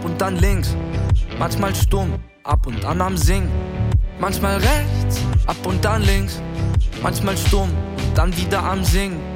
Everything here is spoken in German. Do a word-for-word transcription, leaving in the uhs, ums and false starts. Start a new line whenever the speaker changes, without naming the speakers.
und dann links. Manchmal stumm, ab und an am Singen. Manchmal rechts, ab und dann links. Manchmal stumm und dann wieder am Singen.